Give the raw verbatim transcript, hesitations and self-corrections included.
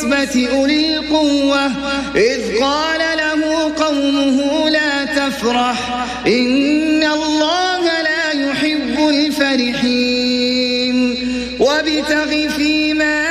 بالعصبة أولي القوة إذ قال له قومه لا تفرح إن الله لا يحب الفرحين وابتغ فيما